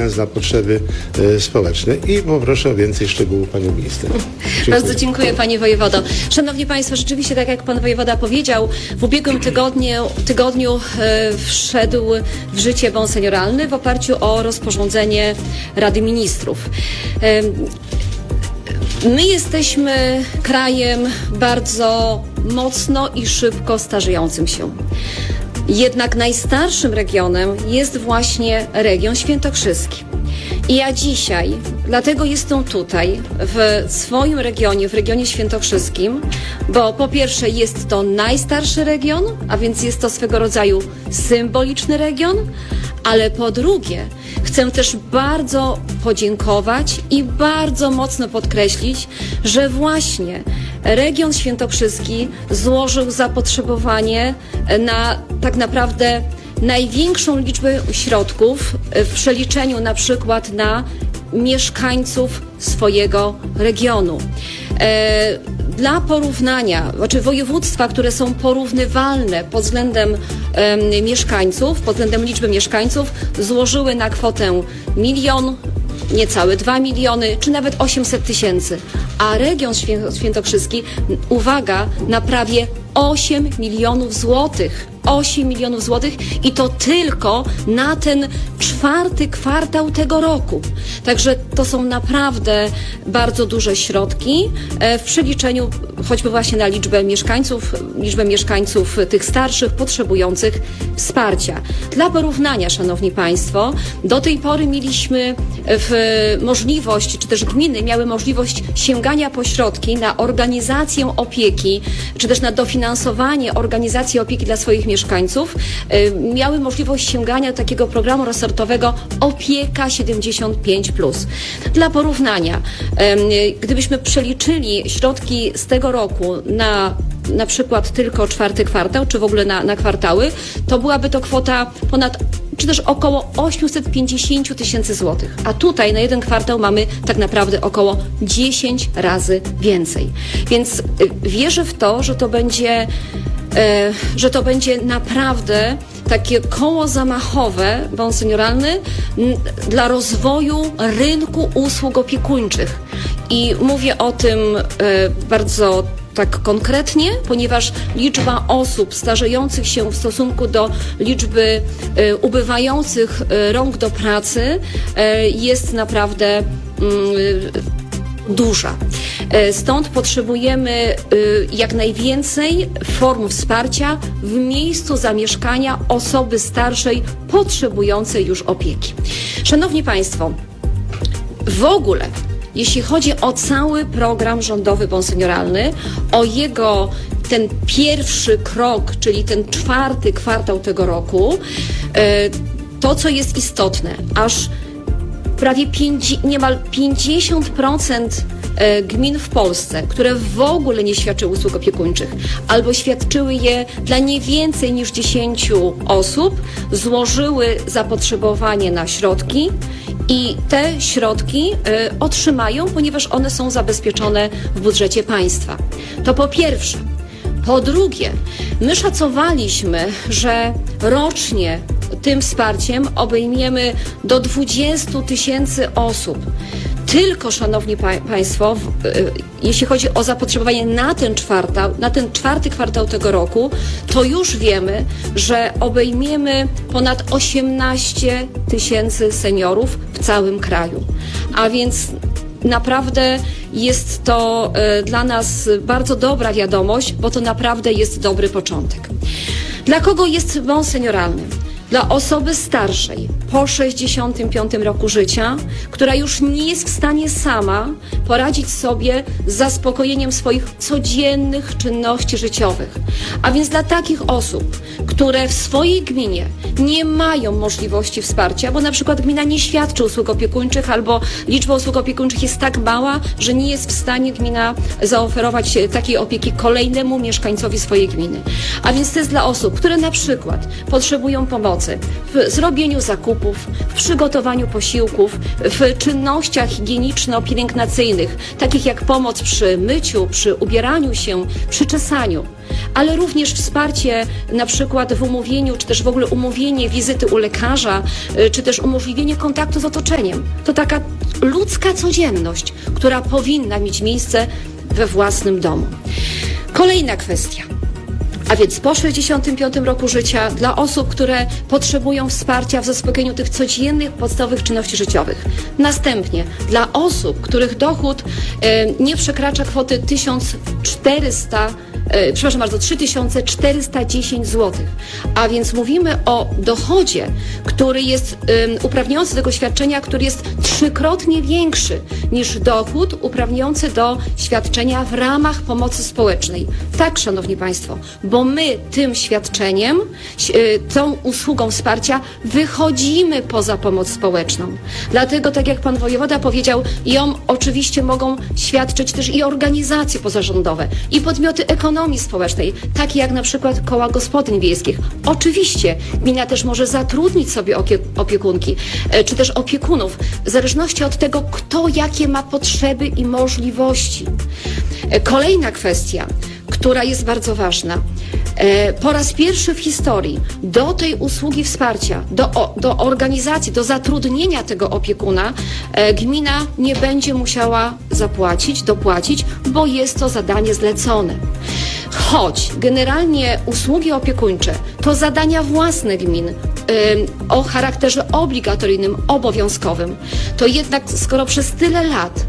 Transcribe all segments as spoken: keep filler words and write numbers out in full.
zamiast na potrzeby y, społeczne. I poproszę o więcej szczegółów panią minister. Dziękuję. Bardzo dziękuję, panie wojewodo. Szanowni państwo, rzeczywiście tak jak pan wojewoda powiedział, w ubiegłym tygodniu, tygodniu e, wszedł w życie bon senioralny w oparciu o rozporządzenie Rady Ministrów. E, My jesteśmy krajem bardzo mocno i szybko starzejącym się. Jednak najstarszym regionem jest właśnie region świętokrzyski. I ja dzisiaj, dlatego jestem tutaj, w swoim regionie, w regionie świętokrzyskim, bo po pierwsze jest to najstarszy region, a więc jest to swego rodzaju symboliczny region, ale po drugie chcę też bardzo podziękować i bardzo mocno podkreślić, że właśnie region świętokrzyski złożył zapotrzebowanie na tak naprawdę największą liczbę środków w przeliczeniu na przykład na mieszkańców swojego regionu. E, dla porównania, znaczy województwa, które są porównywalne pod względem e, mieszkańców, pod względem liczby mieszkańców, złożyły na kwotę milion, niecałe dwa miliony, czy nawet osiemset tysięcy. A region świętokrzyski, uwaga, na prawie osiem milionów złotych. osiem milionów złotych i to tylko na ten czwarty kwartał tego roku. Także to są naprawdę bardzo duże środki w przeliczeniu choćby właśnie na liczbę mieszkańców, liczbę mieszkańców tych starszych, potrzebujących wsparcia. Dla porównania, szanowni państwo, do tej pory mieliśmy w możliwość, czy też gminy miały możliwość sięgania po środki na organizację opieki, czy też na dofinansowanie organizacji opieki dla swoich mieszkańców, miały możliwość sięgania do takiego programu resortowego Opieka siedemdziesiąt pięć plus. Dla porównania, gdybyśmy przeliczyli środki z tego roku na na przykład tylko czwarty kwartał, czy w ogóle na, na kwartały, to byłaby to kwota ponad, czy też około osiemset pięćdziesiąt tysięcy złotych. A tutaj na jeden kwartał mamy tak naprawdę około dziesięć razy więcej. Więc y, wierzę w to, że to będzie, y, że to będzie naprawdę takie koło zamachowe, bon senioralny, y, dla rozwoju rynku usług opiekuńczych. I mówię o tym y, bardzo tak konkretnie, ponieważ liczba osób starzejących się w stosunku do liczby y, ubywających y, rąk do pracy y, jest naprawdę y, duża. Y, stąd potrzebujemy y, jak najwięcej form wsparcia w miejscu zamieszkania osoby starszej potrzebującej już opieki. Szanowni państwo, w ogóle jeśli chodzi o cały program rządowy bon senioralny, o jego ten pierwszy krok, czyli ten czwarty kwartał tego roku, to co jest istotne, aż prawie pięć, niemal pięćdziesiąt procent gmin w Polsce, które w ogóle nie świadczyły usług opiekuńczych albo świadczyły je dla nie więcej niż dziesięciu osób, złożyły zapotrzebowanie na środki i te środki y, otrzymają, ponieważ one są zabezpieczone w budżecie państwa. To po pierwsze. Po drugie, my szacowaliśmy, że rocznie tym wsparciem obejmiemy do dwudziestu tysięcy osób. Tylko, szanowni pa- państwo, w, y, jeśli chodzi o zapotrzebowanie na ten czwartał, na ten czwarty kwartał tego roku, to już wiemy, że obejmiemy ponad osiemnaście tysięcy seniorów w całym kraju. A więc naprawdę jest to y, dla nas bardzo dobra wiadomość, bo to naprawdę jest dobry początek. Dla kogo jest bon senioralny? Dla osoby starszej po sześćdziesiątym piątym roku życia, która już nie jest w stanie sama poradzić sobie z zaspokojeniem swoich codziennych czynności życiowych. A więc dla takich osób, które w swojej gminie nie mają możliwości wsparcia, bo na przykład gmina nie świadczy usług opiekuńczych albo liczba usług opiekuńczych jest tak mała, że nie jest w stanie gmina zaoferować takiej opieki kolejnemu mieszkańcowi swojej gminy. A więc to jest dla osób, które na przykład potrzebują pomocy pomocy w zrobieniu zakupów, w przygotowaniu posiłków, w czynnościach higieniczno-pielęgnacyjnych, takich jak pomoc przy myciu, przy ubieraniu się, przy czesaniu, ale również wsparcie na przykład w umówieniu, czy też w ogóle umówienie wizyty u lekarza, czy też umożliwienie kontaktu z otoczeniem. To taka ludzka codzienność, która powinna mieć miejsce we własnym domu. Kolejna kwestia. A więc po sześćdziesiątym piątym roku życia dla osób, które potrzebują wsparcia w zaspokojeniu tych codziennych, podstawowych czynności życiowych. Następnie dla osób, których dochód e, nie przekracza kwoty tysiąc czterysta, e, przepraszam bardzo, trzy tysiące czterysta dziesięć złotych. A więc mówimy o dochodzie, który jest e, uprawniający do tego świadczenia, który jest trzykrotnie większy niż dochód uprawniający do świadczenia w ramach pomocy społecznej. Tak, szanowni państwo, bo my tym świadczeniem, tą usługą wsparcia wychodzimy poza pomoc społeczną. Dlatego, tak jak pan wojewoda powiedział, ją oczywiście mogą świadczyć też i organizacje pozarządowe, i podmioty ekonomii społecznej, takie jak na przykład koła gospodyń wiejskich. Oczywiście gmina też może zatrudnić sobie opiekunki, czy też opiekunów, w zależności od tego, kto jakie ma potrzeby i możliwości. Kolejna kwestia, która jest bardzo ważna. Po raz pierwszy w historii do tej usługi wsparcia, do, do organizacji, do zatrudnienia tego opiekuna gmina nie będzie musiała zapłacić, dopłacić, bo jest to zadanie zlecone. Choć generalnie usługi opiekuńcze to zadania własne gmin, o charakterze obligatoryjnym, obowiązkowym, to jednak skoro przez tyle lat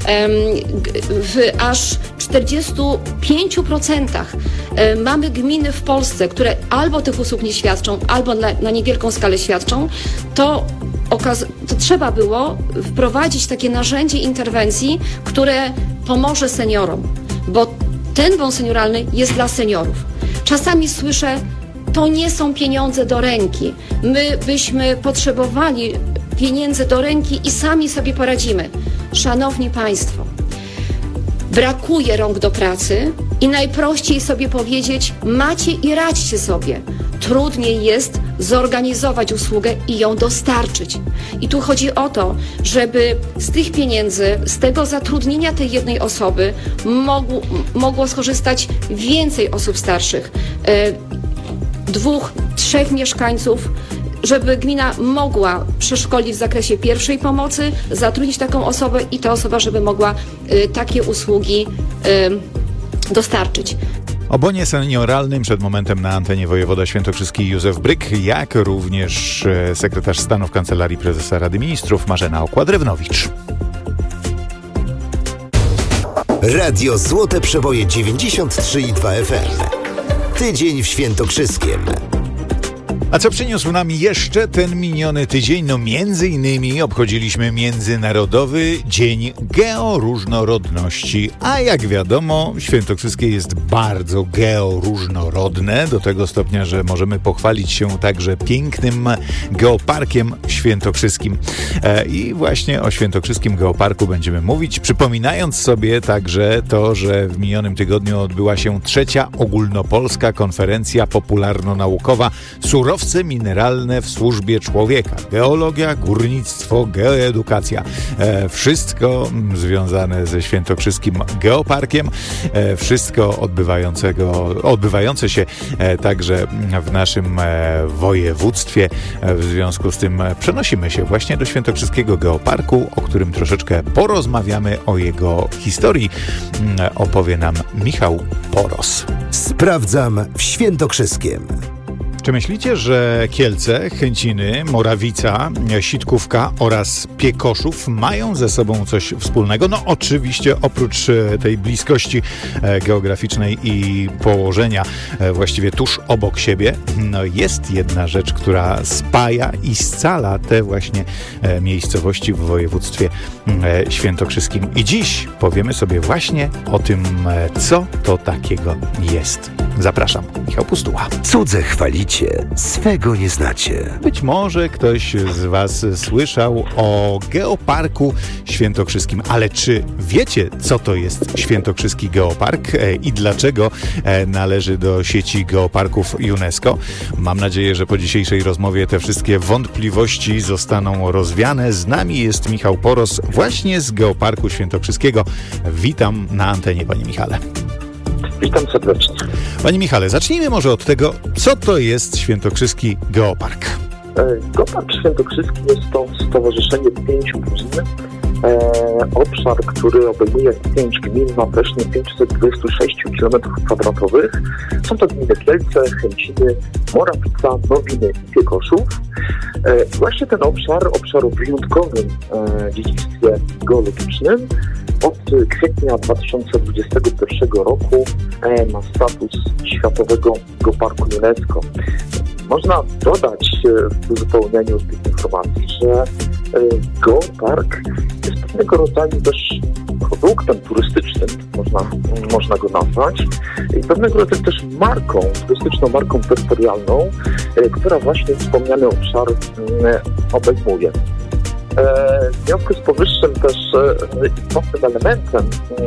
w aż czterdziestu pięciu procentach mamy gminy w Polsce, które albo tych usług nie świadczą, albo na, na niewielką skalę świadczą, to, okaz- to trzeba było wprowadzić takie narzędzie interwencji, które pomoże seniorom, bo ten bon senioralny jest dla seniorów. Czasami słyszę, to nie są pieniądze do ręki. My byśmy potrzebowali pieniędzy do ręki i sami sobie poradzimy. Szanowni państwo, brakuje rąk do pracy i najprościej sobie powiedzieć, macie i radźcie sobie. Trudniej jest zorganizować usługę i ją dostarczyć. I tu chodzi o to, żeby z tych pieniędzy, z tego zatrudnienia tej jednej osoby mogło, mogło skorzystać więcej osób starszych. Dwóch, trzech mieszkańców, żeby gmina mogła przeszkolić w zakresie pierwszej pomocy, zatrudnić taką osobę i ta osoba, żeby mogła y, takie usługi y, dostarczyć. O bonie senioralnym przed momentem na antenie wojewoda świętokrzyski Józef Bryk, jak również sekretarz stanu w Kancelarii Prezesa Rady Ministrów Marzena Okła-Drewnowicz. Radio Złote Przeboje dziewięćdziesiąt trzy i dwa F M. Tydzień w Świętokrzyskiem. A co przyniósł nam jeszcze ten miniony tydzień? No między innymi obchodziliśmy Międzynarodowy Dzień Georóżnorodności. A jak wiadomo, Świętokrzyskie jest bardzo georóżnorodne, do tego stopnia, że możemy pochwalić się także pięknym geoparkiem świętokrzyskim. E, I właśnie o Świętokrzyskim Geoparku będziemy mówić, przypominając sobie także to, że w minionym tygodniu odbyła się trzecia ogólnopolska konferencja popularno-naukowa Surowce mineralne w służbie człowieka. Geologia, górnictwo, geoedukacja. E, wszystko związane ze Świętokrzyskim Geoparkiem. E, wszystko odbywającego, odbywające się e, także w naszym e, województwie. E, w związku z tym przenosimy się właśnie do Świętokrzyskiego Geoparku, o którym troszeczkę porozmawiamy, o jego historii. E, opowie nam Michał Poros. Sprawdzam w Świętokrzyskiem. Czy myślicie, że Kielce, Chęciny, Morawica, Sitkówka oraz Piekoszów mają ze sobą coś wspólnego? No oczywiście oprócz tej bliskości geograficznej i położenia właściwie tuż obok siebie, no jest jedna rzecz, która spaja i scala te właśnie miejscowości w województwie świętokrzyskim. I dziś powiemy sobie właśnie o tym, co to takiego jest. Zapraszam, Michał Pustuła. Cudze chwalicie, wiecie, swego nie znacie. Być może ktoś z Was słyszał o Geoparku Świętokrzyskim, ale czy wiecie, co to jest Świętokrzyski Geopark e, i dlaczego e, należy do sieci geoparków UNESCO? Mam nadzieję, że po dzisiejszej rozmowie te wszystkie wątpliwości zostaną rozwiane. Z nami jest Michał Poros, właśnie z Geoparku Świętokrzyskiego. Witam na antenie, panie Michale. Witam serdecznie. Panie Michale, zacznijmy może od tego, co to jest Świętokrzyski Geopark. Geopark Świętokrzyski jest to stowarzyszenie pięciu gmin. E, obszar, który obejmuje pięć gmin, ma wreszcie pięćset dwadzieścia sześć kilometrów kwadratowych. Są to gminy Kielce, Chęciny, Morawica, Nowiny i Piekoszów. E, właśnie ten obszar, obszar o wyjątkowym e, dziedzictwie geologicznym, od kwietnia dwa tysiące dwudziestego pierwszego roku e, ma status Światowego Geoparku UNESCO. Można dodać w uzupełnieniu tych informacji, że geopark jest pewnego rodzaju też produktem turystycznym, można, można go nazwać, i pewnego rodzaju też marką, turystyczną marką terytorialną, która właśnie wspomniany obszar obejmuje. W związku z powyższym też istotnym elementem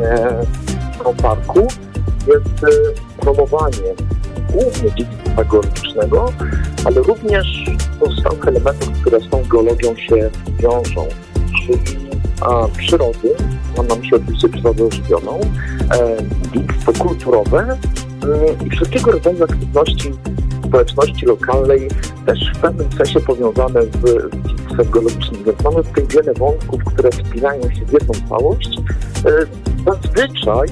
geoparku jest promowanie głównie dziedzictwa geologicznego, ale również pozostałych elementów, które z tą geologią się wiążą, czyli a, przyrody, mam na myśli oczywiście przyrodę ożywioną, e, dziedzictwo kulturowe e, i wszelkiego rodzaju aktywności społeczności lokalnej, też w pewnym sensie powiązane z, z dziedzictwem geologicznym. Więc mamy tutaj wiele wątków, które spinają się w jedną całość. E, zazwyczaj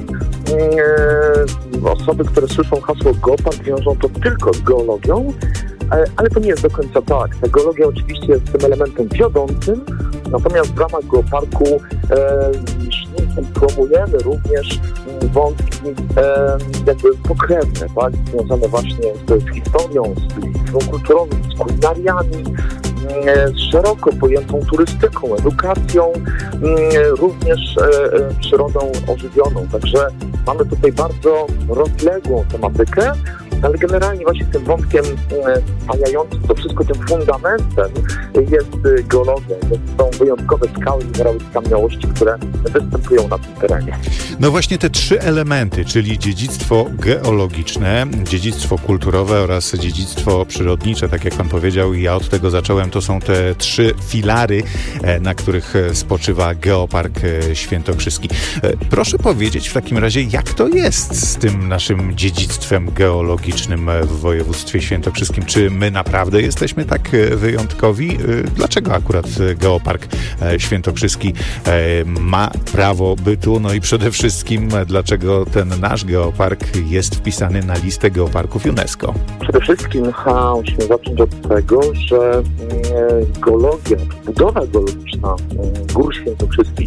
e, osoby, które słyszą hasło geopark, wiążą to tylko z geologią, ale to nie jest do końca tak. Ta geologia oczywiście jest tym elementem wiodącym, natomiast w ramach geoparku e, promujemy również wątki e, jakby pokrewne, tak? Związane właśnie z historią, z dziedzictwem kulturowym, z kulinariami, e, z szeroko pojętą turystyką, edukacją, e, również e, przyrodą ożywioną. Także mamy tutaj bardzo rozległą tematykę, ale generalnie właśnie tym wątkiem spajającym to wszystko, tym fundamentem jest geologia. To są wyjątkowe skały, minerały, skamieniałości, które występują na tym terenie. No właśnie te trzy elementy, czyli dziedzictwo geologiczne, dziedzictwo kulturowe oraz dziedzictwo przyrodnicze, tak jak pan powiedział, i ja od tego zacząłem, to są te trzy filary, na których spoczywa Geopark Świętokrzyski. Proszę powiedzieć w takim razie, jak to jest z tym naszym dziedzictwem geologicznym w województwie świętokrzyskim? Czy my naprawdę jesteśmy tak wyjątkowi? Dlaczego akurat Geopark Świętokrzyski ma prawo bytu? No i przede wszystkim, dlaczego ten nasz geopark jest wpisany na listę geoparków UNESCO? Przede wszystkim ha, musimy zacząć od tego, że geologia, budowa geologiczna Gór Świętokrzyskich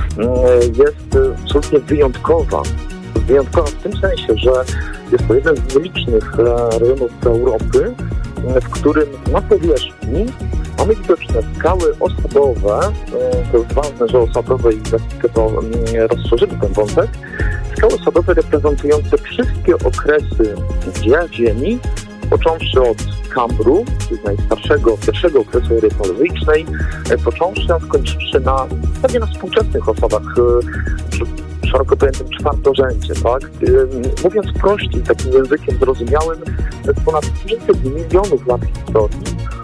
jest absolutnie wyjątkowa. Wyjątkowa w tym sensie, że jest to jeden z nielicznych rejonów Europy, w którym na powierzchni mamy widoczne skały osadowe. To jest ważne, że osadowe, i za chwilkę to rozszerzymy ten wątek. Skały osadowe reprezentujące wszystkie okresy dzieła Ziemi, począwszy od Kambru, czyli najstarszego, pierwszego okresu ery paleozoicznej, począwszy, a skończywszy na, pewnie na współczesnych osadach, szeroko pojętym czwartorzędzie, tak? Mówiąc prościej, takim językiem zrozumiałym, to jest ponad pięćset milionów lat historii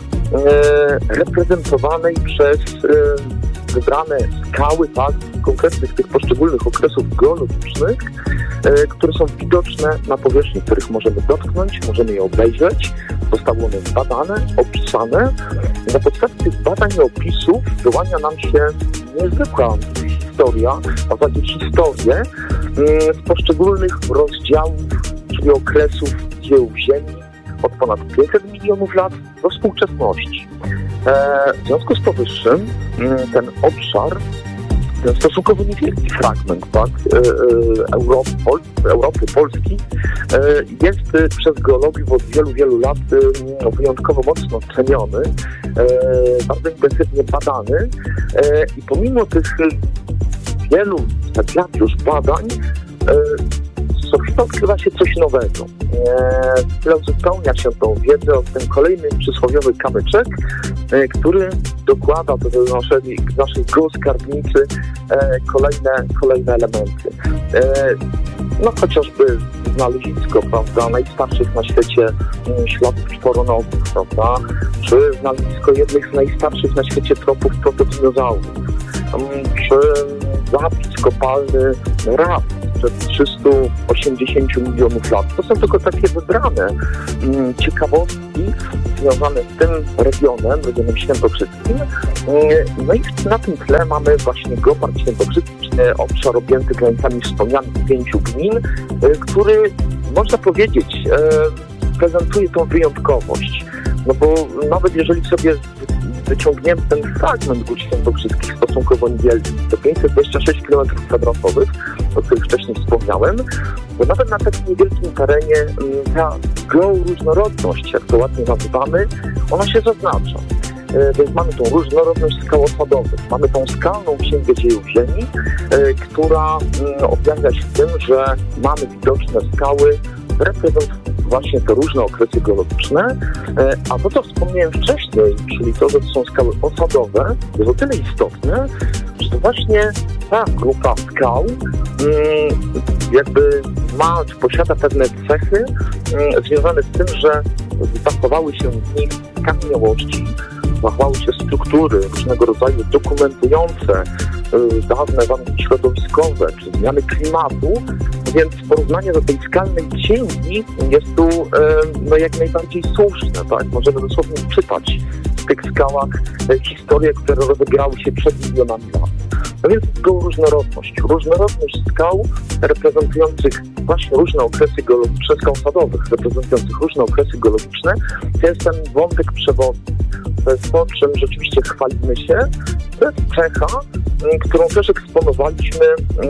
e, reprezentowanej przez e, wybrane skały, tak? Konkretnych tych poszczególnych okresów geologicznych, e, które są widoczne na powierzchni, których możemy dotknąć, możemy je obejrzeć. Zostały one zbadane, opisane. Na podstawie tych badań i opisów wyłania nam się niezwykła historia, a w zasadzie historię z poszczególnych rozdziałów, czyli okresów dzieł Ziemi od ponad pięćset milionów lat do współczesności. W związku z powyższym ten obszar, ten stosunkowo niewielki fragment, tak, Europy, Europy, Polski jest przez geologów od wielu, wielu lat wyjątkowo mocno ceniony, bardzo intensywnie badany i pomimo tych wielu tak lat już badań co chwilę odkrywa się coś nowego. E, chwilę uzupełnia się tą wiedzę o ten kolejny przysłowiowy kamyczek, e, który dokłada do, do naszej, naszej geoskarbnicy e, kolejne, kolejne elementy. E, no chociażby znalezisko, prawda, najstarszych na świecie m, śladów czworonogów, prawda, czy znalezisko jednych z najstarszych na świecie tropów protodinozaurów, m, czy zapis kopalny raz przed trzysta osiemdziesiąt milionów lat. To są tylko takie wybrane m, ciekawostki związane z tym regionem, regionem świętokrzyskim. No i na tym tle mamy właśnie Geopark Świętokrzyski, czyli obszar objęty granicami wspomnianych pięciu gmin, który, można powiedzieć, prezentuje tą wyjątkowość. No bo nawet jeżeli sobie wyciągniemy ten fragment Gór Świętokrzyskich stosunkowo niewielki, to pięćset dwadzieścia sześć kilometrów kwadratowych, o których wcześniej wspomniałem, to nawet na takim niewielkim terenie ta georóżnorodność, jak to ładnie nazywamy, ona się zaznacza. Więc mamy tą różnorodność skał osadowych, mamy tą skalną księgę dziejów Ziemi, która objawia się w tym, że mamy widoczne skały reprezentujące właśnie te różne okresy geologiczne, a to, co wspomniałem wcześniej, czyli to, że to są skały osadowe, jest o tyle istotne, że to właśnie ta grupa skał jakby ma, czy posiada pewne cechy związane z tym, że zachowały się w nich kamieniołości, zachowały się struktury różnego rodzaju dokumentujące y, dawne warunki środowiskowe czy zmiany klimatu, więc porównanie do tej skalnej księgi jest tu y, no, jak najbardziej słuszne. Tak? Możemy dosłownie czytać w tych skałach y, historie, które rozegrały się przed milionami lat. No więc to różnorodność. Różnorodność skał reprezentujących właśnie różne okresy geologiczne, skał osadowych reprezentujących różne okresy geologiczne, to jest ten wątek przewodni. To jest to, czym rzeczywiście chwalimy się. To jest cecha, którą też eksponowaliśmy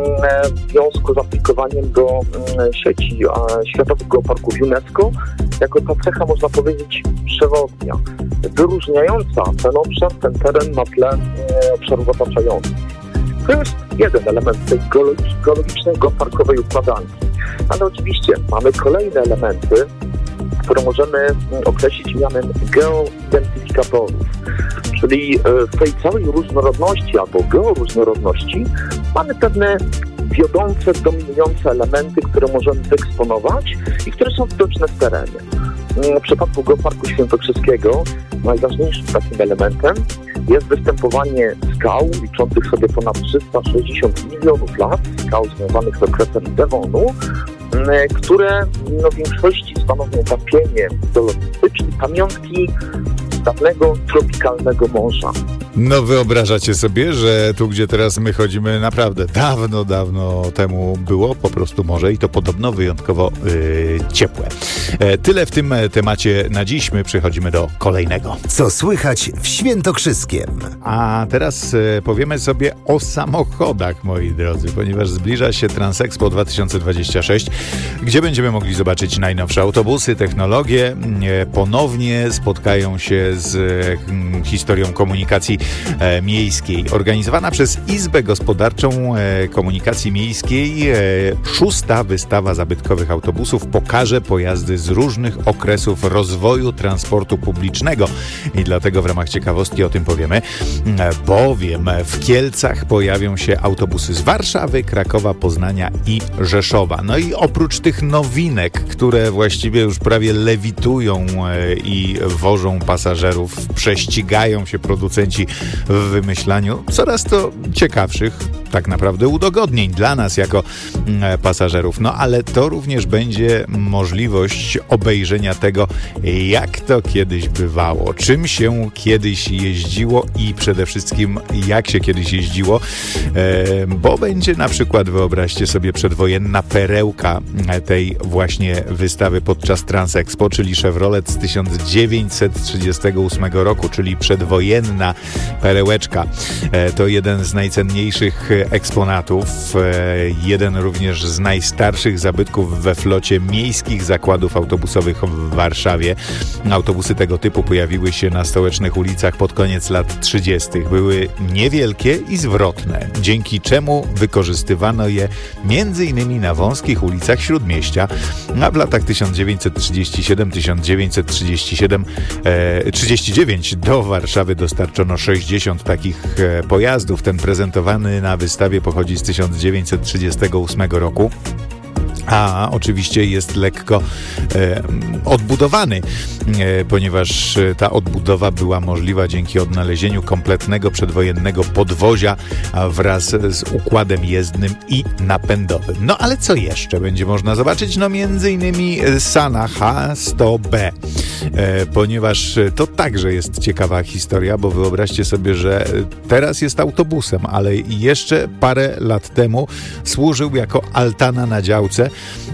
w związku z aplikowaniem do sieci Światowych Geoparków UNESCO, jako ta cecha, można powiedzieć, przewodnia, wyróżniająca ten obszar, ten teren na tle obszarów otaczających. To jest jeden element tej geologicznej, geoparkowej układanki. Ale oczywiście mamy kolejne elementy, które możemy określić mianem geoidentyfikatorów. Czyli w tej całej różnorodności albo georóżnorodności mamy pewne wiodące, dominujące elementy, które możemy wyeksponować i które są widoczne w terenie. W przypadku Geoparku Świętokrzyskiego najważniejszym takim elementem jest występowanie skał liczących sobie ponad trzysta sześćdziesiąt milionów lat, skał związanych z okresem Devonu, które no, w większości stanowią wapienie dolomity, czyli pamiątki dawnego tropikalnego morza. No wyobrażacie sobie, że tu, gdzie teraz my chodzimy, naprawdę dawno, dawno temu było po prostu morze i to podobno wyjątkowo yy, ciepłe. E, tyle w tym temacie na dziś. My przechodzimy do kolejnego. Co słychać w Świętokrzyskiem? A teraz e, powiemy sobie o samochodach, moi drodzy, ponieważ zbliża się Transexpo dwa tysiące dwadzieścia sześć, gdzie będziemy mogli zobaczyć najnowsze autobusy, technologie. E, ponownie spotkają się z e, historią komunikacji e, miejskiej. Organizowana przez Izbę Gospodarczą e, Komunikacji Miejskiej e, szósta wystawa zabytkowych autobusów pokaże pojazdy z różnych okresów rozwoju transportu publicznego. I dlatego w ramach ciekawostki o tym powiemy, bowiem w Kielcach pojawią się autobusy z Warszawy, Krakowa, Poznania i Rzeszowa. No i oprócz tych nowinek, które właściwie już prawie lewitują i wożą pasażerów, prześcigają się producenci w wymyślaniu coraz to ciekawszych tak naprawdę udogodnień dla nas jako pasażerów. No ale to również będzie możliwość obejrzenia tego, jak to kiedyś bywało, czym się kiedyś jeździło i przede wszystkim jak się kiedyś jeździło, e, bo będzie na przykład, wyobraźcie sobie, przedwojenna perełka tej właśnie wystawy podczas Transexpo, czyli Chevrolet z tysiąc dziewięćset trzydziestego ósmego roku, czyli przedwojenna perełeczka. E, to jeden z najcenniejszych eksponatów. Jeden również z najstarszych zabytków we flocie miejskich zakładów autobusowych w Warszawie. Autobusy tego typu pojawiły się na stołecznych ulicach pod koniec lat trzydziestych. Były niewielkie i zwrotne, dzięki czemu wykorzystywano je między innymi na wąskich ulicach Śródmieścia, a w latach tysiąc dziewięćset trzydziesty siódmy do tysiąc dziewięćset trzydziestego siódmego e, trzydziestego dziewiątego do Warszawy dostarczono sześćdziesiąt takich e, pojazdów. Ten prezentowany na wystawie pochodzi z tysiąc dziewięćset trzydziestego ósmego roku. A oczywiście jest lekko e, odbudowany, e, ponieważ ta odbudowa była możliwa dzięki odnalezieniu kompletnego przedwojennego podwozia wraz z układem jezdnym i napędowym. No ale co jeszcze będzie można zobaczyć? No między innymi Sana H sto B, e, ponieważ to także jest ciekawa historia, bo wyobraźcie sobie, że teraz jest autobusem, ale jeszcze parę lat temu służył jako altana na działce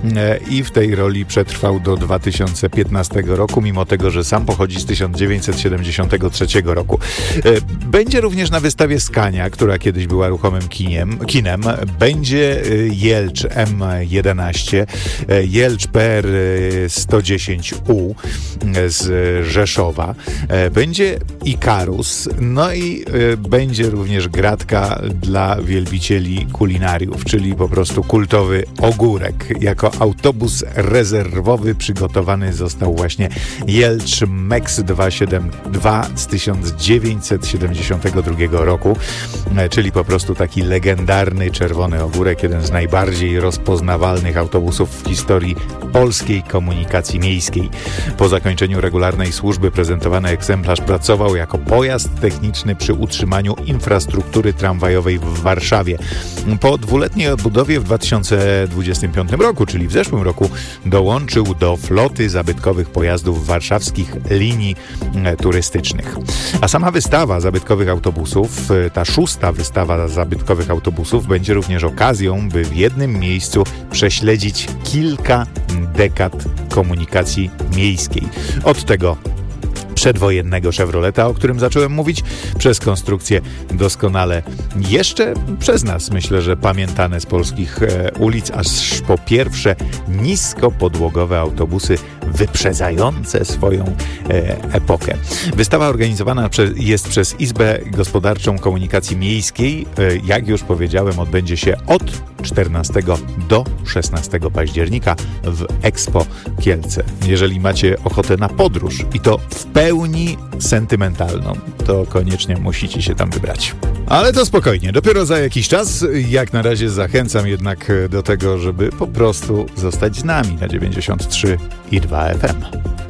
i w tej roli przetrwał do dwa tysiące piętnastego roku, mimo tego, że sam pochodzi z tysiąc dziewięćset siedemdziesiątego trzeciego roku. Będzie również na wystawie Scania, która kiedyś była ruchomym kiniem, kinem. Będzie Jelcz M jedenaście, Jelcz P R sto dziesięć U z Rzeszowa. Będzie Ikarus, no i będzie również gratka dla wielbicieli kulinariów, czyli po prostu kultowy ogórek. Jako autobus rezerwowy przygotowany został właśnie Jelcz Mex dwieście siedemdziesiąt dwa z tysiąc dziewięćset siedemdziesiątego drugiego roku, czyli po prostu taki legendarny czerwony ogórek, jeden z najbardziej rozpoznawalnych autobusów w historii polskiej komunikacji miejskiej. Po zakończeniu regularnej służby prezentowany egzemplarz pracował jako pojazd techniczny przy utrzymaniu infrastruktury tramwajowej w Warszawie. Po dwuletniej odbudowie w dwa tysiące dwudziestym piątym roku, czyli w zeszłym roku, dołączył do floty zabytkowych pojazdów warszawskich linii turystycznych. A sama wystawa zabytkowych autobusów, ta szósta wystawa zabytkowych autobusów, będzie również okazją, by w jednym miejscu prześledzić kilka dekad komunikacji miejskiej. Od tego przedwojennego Chevroleta, o którym zacząłem mówić, przez konstrukcję doskonale jeszcze przez nas, myślę, że pamiętane z polskich e, ulic, aż po pierwsze niskopodłogowe autobusy wyprzedzające swoją e, epokę. Wystawa organizowana prze, jest przez Izbę Gospodarczą Komunikacji Miejskiej. E, jak już powiedziałem, odbędzie się od czternastego do szesnastego października w Expo Kielce. Jeżeli macie ochotę na podróż i to w pełni sentymentalną, to koniecznie musicie się tam wybrać. Ale to spokojnie, dopiero za jakiś czas. Jak na razie zachęcam jednak do tego, żeby po prostu zostać z nami na dziewięćdziesiąt trzy i dwa F M.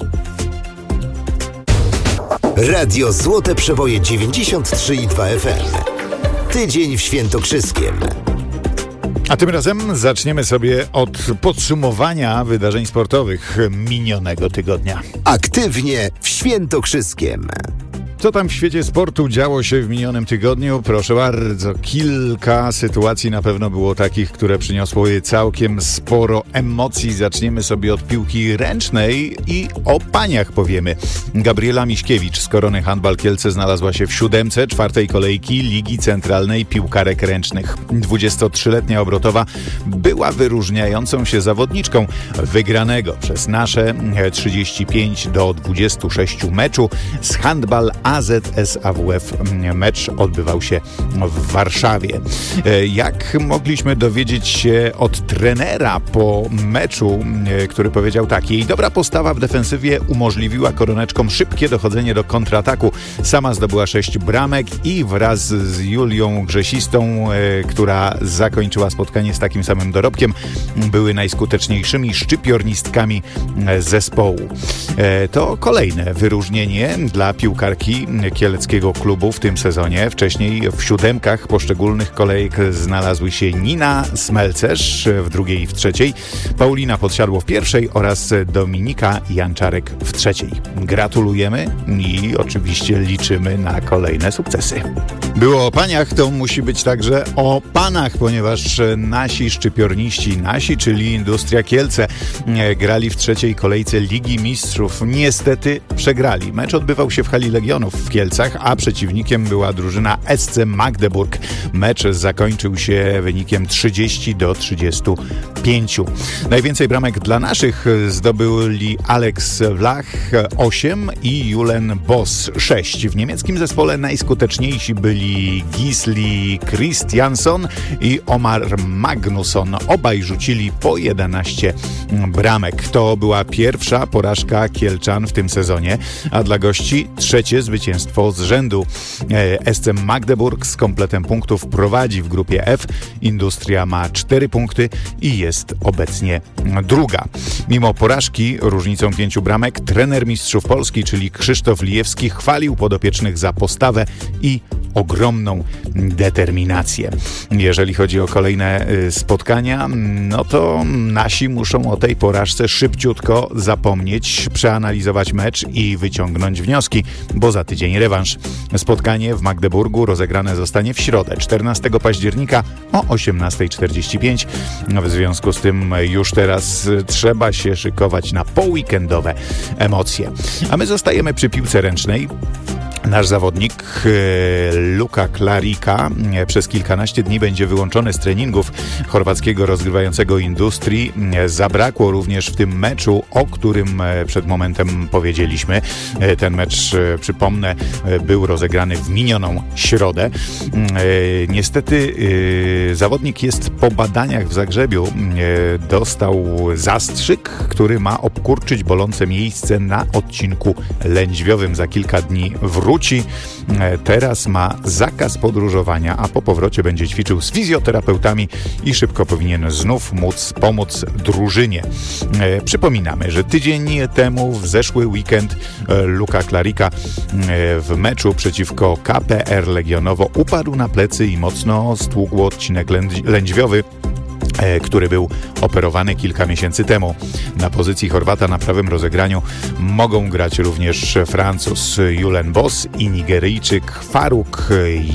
Radio Złote Przeboje dziewięćdziesiąt trzy i dwa F M. Tydzień w Świętokrzyskiem. A tym razem zaczniemy sobie od podsumowania wydarzeń sportowych minionego tygodnia. Aktywnie w Świętokrzyskiem. Co tam w świecie sportu działo się w minionym tygodniu? Proszę bardzo, kilka sytuacji na pewno było takich, które przyniosły całkiem sporo emocji. Zaczniemy sobie od piłki ręcznej i o paniach powiemy. Gabriela Miśkiewicz z Korony Handball Kielce znalazła się w siódemce czwartej kolejki Ligi Centralnej Piłkarek Ręcznych. dwudziestotrzyletnia obrotowa była wyróżniającą się zawodniczką wygranego przez nasze trzydzieści pięć do dwudziestu sześciu meczu z Handball A Z S A W F. Mecz odbywał się w Warszawie. Jak mogliśmy dowiedzieć się od trenera po meczu, który powiedział tak: jej dobra postawa w defensywie umożliwiła koroneczkom szybkie dochodzenie do kontrataku. Sama zdobyła sześć bramek i wraz z Julią Grzesistą, która zakończyła spotkanie z takim samym dorobkiem, były najskuteczniejszymi szczypiornistkami zespołu. To kolejne wyróżnienie dla piłkarki kieleckiego klubu w tym sezonie. Wcześniej w siódemkach poszczególnych kolejek znalazły się Nina Smelcerz w drugiej i w trzeciej, Paulina Podsiadło w pierwszej oraz Dominika Janczarek w trzeciej. Gratulujemy i oczywiście liczymy na kolejne sukcesy. Było o paniach, to musi być także o panach, ponieważ nasi szczypiorniści, nasi, czyli Industria Kielce, grali w trzeciej kolejce Ligi Mistrzów. Niestety przegrali. Mecz odbywał się w hali Legionów w Kielcach, a przeciwnikiem była drużyna S C Magdeburg. Mecz zakończył się wynikiem trzydzieści do trzydziestu pięciu. Najwięcej bramek dla naszych zdobyli Alex Vlach osiem i Julen Boss sześć. W niemieckim zespole najskuteczniejsi byli Gisli Christiansson i Omar Magnusson. Obaj rzucili po jedenaście bramek. To była pierwsza porażka Kielczan w tym sezonie, a dla gości trzecie zwycięstwo z rzędu. S C Magdeburg z kompletem punktów prowadzi w grupie F. Industria ma cztery punkty i jest obecnie druga. Mimo porażki różnicą pięciu bramek trener mistrzów Polski, czyli Krzysztof Lijewski, chwalił podopiecznych za postawę i ogromną determinację. Jeżeli chodzi o kolejne spotkania, no to nasi muszą o tej porażce szybciutko zapomnieć, przeanalizować mecz i wyciągnąć wnioski, bo za tydzień rewanż. Spotkanie w Magdeburgu rozegrane zostanie w środę, czternastego października o osiemnasta czterdzieści pięć. W związku z tym już teraz trzeba się szykować na poweekendowe emocje. A my zostajemy przy piłce ręcznej. Nasz zawodnik Luka Klarika przez kilkanaście dni będzie wyłączony z treningów chorwackiego rozgrywającego Industrii. Zabrakło również w tym meczu, o którym przed momentem powiedzieliśmy. Ten mecz, przypomnę, był rozegrany w minioną środę. Niestety zawodnik jest po badaniach w Zagrzebiu. Dostał zastrzyk, który ma obkurczyć bolące miejsce na odcinku lędźwiowym. Za kilka dni wróci. Teraz ma zakaz podróżowania, a po powrocie będzie ćwiczył z fizjoterapeutami i szybko powinien znów móc pomóc drużynie. Przypominamy, że tydzień temu, w zeszły weekend, Luka Klarika w meczu przeciwko K P R Legionowo upadł na plecy i mocno stłukł odcinek lędźwiowy, który był operowany kilka miesięcy temu. Na pozycji Chorwata na prawym rozegraniu mogą grać również Francuz Julen Boss i Nigeryjczyk Faruk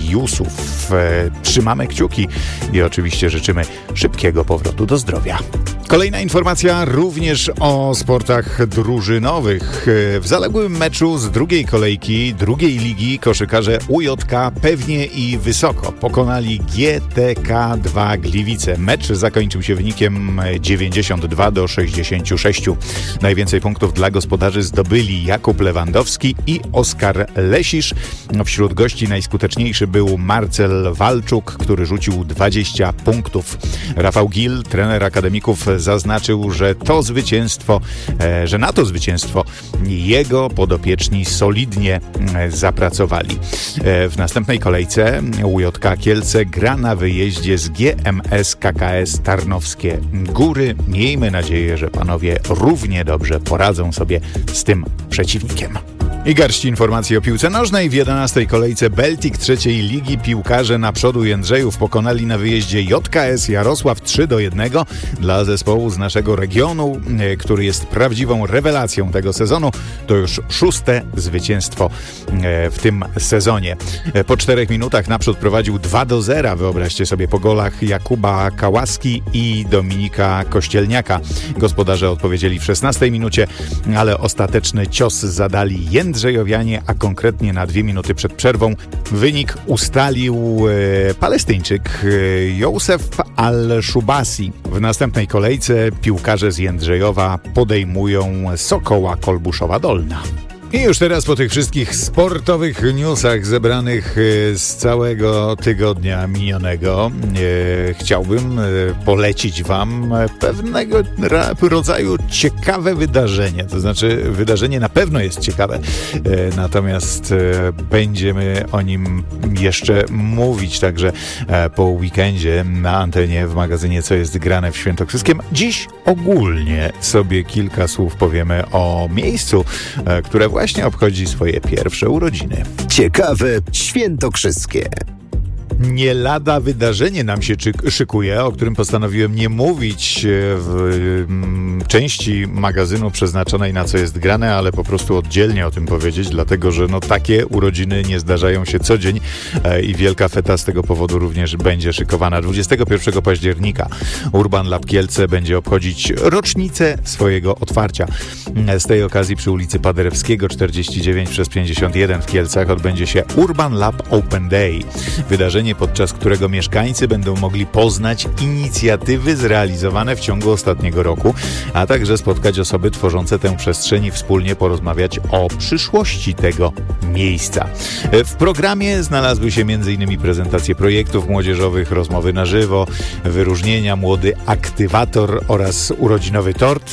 Yusuf. Trzymamy kciuki i oczywiście życzymy szybkiego powrotu do zdrowia. Kolejna informacja również o sportach drużynowych. W zaległym meczu z drugiej kolejki drugiej ligi koszykarze U J K pewnie i wysoko pokonali G T K dwa Gliwice. Mecz zakończył się wynikiem dziewięćdziesiąt dwa do sześćdziesięciu sześciu. Najwięcej punktów dla gospodarzy zdobyli Jakub Lewandowski i Oskar Lesisz. Wśród gości najskuteczniejszy był Marcel Walczuk, który rzucił dwadzieścia punktów. Rafał Gil, trener akademików, zaznaczył, że to zwycięstwo, że na to zwycięstwo jego podopieczni solidnie zapracowali. W następnej kolejce U J K Kielce gra na wyjeździe z G M S K K S Tarnowskie Góry. Miejmy nadzieję, że panowie równie dobrze poradzą sobie z tym przeciwnikiem. I garść informacji o piłce nożnej. W jedenastej kolejce Beltik trzeciej ligi piłkarze Naprzodu Jędrzejów pokonali na wyjeździe J K S Jarosław trzy do jednego. Dla zespołu z naszego regionu, który jest prawdziwą rewelacją tego sezonu, to już szóste zwycięstwo w tym sezonie. Po czterech minutach Naprzód prowadził dwa do zera. Wyobraźcie sobie, po golach Jakuba Kałaski i Dominika Kościelniaka. Gospodarze odpowiedzieli w szesnastej minucie, ale ostateczny cios zadali Jędrzejowianie, a konkretnie na dwie minuty przed przerwą wynik ustalił e, Palestyńczyk e, Józef Al-Shubasi. W następnej kolejce piłkarze z Jędrzejowa podejmują Sokoła Kolbuszowa Dolna. I już teraz po tych wszystkich sportowych newsach zebranych z całego tygodnia minionego e, chciałbym e, polecić wam pewnego rodzaju ciekawe wydarzenie. To znaczy wydarzenie na pewno jest ciekawe, e, natomiast e, będziemy o nim jeszcze mówić także e, po weekendzie na antenie w magazynie Co jest grane w Świętokrzyskiem. Dziś ogólnie sobie kilka słów powiemy o miejscu, e, które właśnie obchodzi swoje pierwsze urodziny. Ciekawe świętokrzyskie. Nie lada wydarzenie nam się czyk- szykuje, o którym postanowiłem nie mówić w mm, części magazynu przeznaczonej na co jest grane, ale po prostu oddzielnie o tym powiedzieć, dlatego że no takie urodziny nie zdarzają się co dzień e, i wielka feta z tego powodu również będzie szykowana. dwudziestego pierwszego października Urban Lab Kielce będzie obchodzić rocznicę swojego otwarcia. Z tej okazji przy ulicy Paderewskiego czterdzieści dziewięć przez pięćdziesiąt jeden w Kielcach odbędzie się Urban Lab Open Day. Wydarzenie, podczas którego mieszkańcy będą mogli poznać inicjatywy zrealizowane w ciągu ostatniego roku, a także spotkać osoby tworzące tę przestrzeń i wspólnie porozmawiać o przyszłości tego miejsca. W programie znalazły się między innymi prezentacje projektów młodzieżowych, rozmowy na żywo, wyróżnienia, młody aktywator oraz urodzinowy tort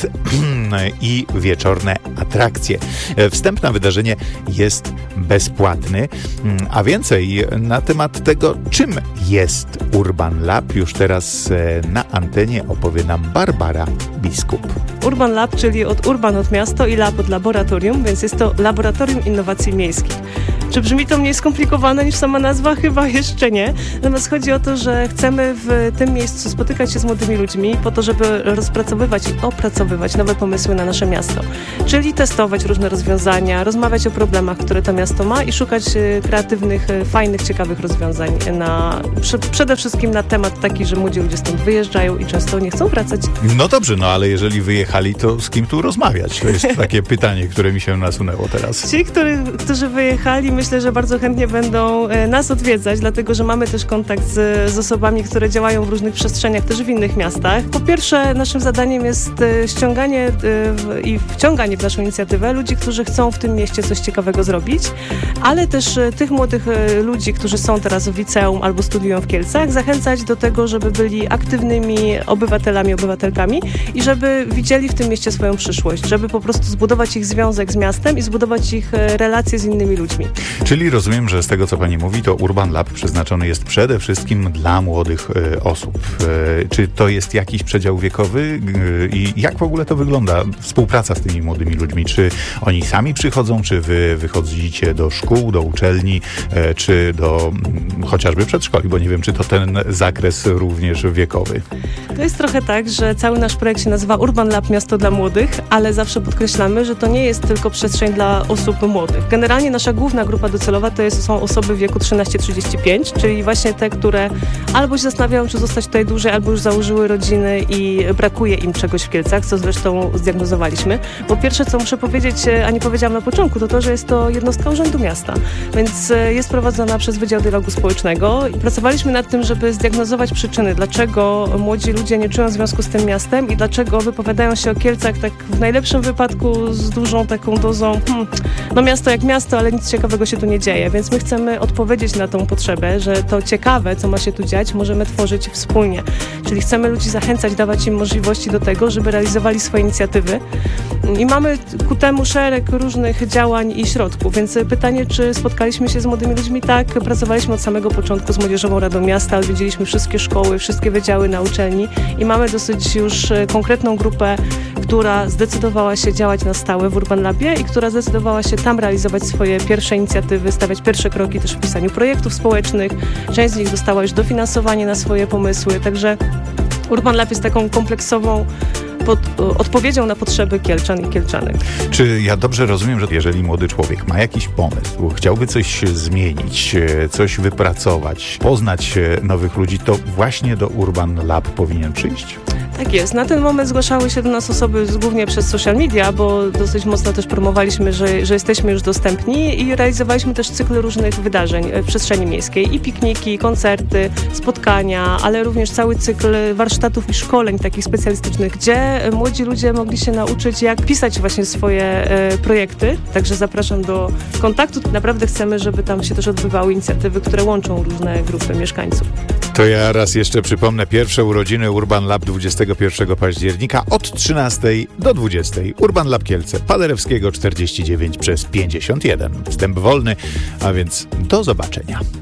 i wieczorne atrakcje. Wstęp na wydarzenie jest bezpłatny, a więcej na temat tego, czym jest Urban Lab, już teraz na antenie opowie nam Barbara Biskup. Urban Lab, czyli od urban od miasto i lab od laboratorium, więc jest to Laboratorium Innowacji Miejskich. Czy brzmi to mniej skomplikowane niż sama nazwa? Chyba jeszcze nie. Natomiast chodzi o to, że chcemy w tym miejscu spotykać się z młodymi ludźmi po to, żeby rozpracowywać i opracowywać nowe pomysły na nasze miasto. Czyli testować różne rozwiązania, rozmawiać o problemach, które to miasto ma i szukać kreatywnych, fajnych, ciekawych rozwiązań na, przede wszystkim na temat taki, że młodzi ludzie stąd wyjeżdżają i często nie chcą wracać. No dobrze, no ale jeżeli wyjechali, to z kim tu rozmawiać? To jest takie pytanie, które mi się nasunęło teraz. Ci, który, którzy wyjechali, myślę, że bardzo chętnie będą nas odwiedzać, dlatego że mamy też kontakt z, z osobami, które działają w różnych przestrzeniach, też w innych miastach. Po pierwsze, naszym zadaniem jest ściąganie w, i wciąganie w naszą inicjatywę ludzi, którzy chcą w tym mieście coś ciekawego zrobić, ale też tych młodych ludzi, którzy są teraz w liceum albo studiują w Kielcach, zachęcać do tego, żeby byli aktywnymi obywatelami, obywatelkami i żeby widzieli w tym mieście swoją przyszłość, żeby po prostu zbudować ich związek z miastem i zbudować ich relacje z innymi ludźmi. Czyli rozumiem, że z tego, co pani mówi, to Urban Lab przeznaczony jest przede wszystkim dla młodych y, osób. Y, czy to jest jakiś przedział wiekowy y, i jak w ogóle to wygląda? Współpraca z tymi młodymi ludźmi. Czy oni sami przychodzą, czy wy wychodzicie do szkół, do uczelni, y, czy do y, chociażby przedszkoli, bo nie wiem, czy to ten zakres również wiekowy. To jest trochę tak, że cały nasz projekt się nazywa Urban Lab Miasto dla Młodych, ale zawsze podkreślamy, że to nie jest tylko przestrzeń dla osób młodych. Generalnie nasza główna grupa docelowa to jest, są osoby w wieku trzynaście trzydzieści pięć, czyli właśnie te, które albo się zastanawiają, czy zostać tutaj dłużej, albo już założyły rodziny i brakuje im czegoś w Kielcach, co zresztą zdiagnozowaliśmy. Po pierwsze, co muszę powiedzieć, a nie powiedziałam na początku, to to, że jest to jednostka Urzędu Miasta, więc jest prowadzona przez Wydział Dialogu Społecznego i pracowaliśmy nad tym, żeby zdiagnozować przyczyny, dlaczego młodzi ludzie nie czują związku z tym miastem i dlaczego wypowiadają się o Kielcach tak w najlepszym wypadku z dużą taką dozą hmm, no miasto jak miasto, ale nic ciekawego się tu nie dzieje, więc my chcemy odpowiedzieć na tą potrzebę, że to ciekawe, co ma się tu dziać, możemy tworzyć wspólnie. Czyli chcemy ludzi zachęcać, dawać im możliwości do tego, żeby realizowali swoje inicjatywy i mamy ku temu szereg różnych działań i środków, więc pytanie, czy spotkaliśmy się z młodymi ludźmi? Tak, pracowaliśmy od samego początku z Młodzieżową Radą Miasta, odwiedziliśmy wszystkie szkoły, wszystkie wydziały na uczelni i mamy dosyć już konkretną grupę, która zdecydowała się działać na stałe w Urban Labie i która zdecydowała się tam realizować swoje pierwsze inicjatywy, stawiać pierwsze kroki też w pisaniu projektów społecznych. Część z nich dostała już dofinansowanie na swoje pomysły, także Urban Lab jest taką kompleksową pod, odpowiedzią na potrzeby Kielczan i Kielczanek. Czy ja dobrze rozumiem, że jeżeli młody człowiek ma jakiś pomysł, chciałby coś zmienić, coś wypracować, poznać nowych ludzi, to właśnie do Urban Lab powinien przyjść? Tak jest. Na ten moment zgłaszały się do nas osoby głównie przez social media, bo dosyć mocno też promowaliśmy, że, że jesteśmy już dostępni i realizowaliśmy też cykl różnych wydarzeń w przestrzeni miejskiej. I pikniki, i koncerty, spotkania, ale również cały cykl warsztatów i szkoleń takich specjalistycznych, gdzie młodzi ludzie mogli się nauczyć, jak pisać właśnie swoje e, projekty. Także zapraszam do kontaktu. Naprawdę chcemy, żeby tam się też odbywały inicjatywy, które łączą różne grupy mieszkańców. To ja raz jeszcze przypomnę pierwsze urodziny Urban Lab dwudziestego pierwszego października od trzynastej do dwudziestej. Urban Lab Kielce, Paderewskiego czterdzieści dziewięć przez pięćdziesiąt jeden. Wstęp wolny, a więc do zobaczenia.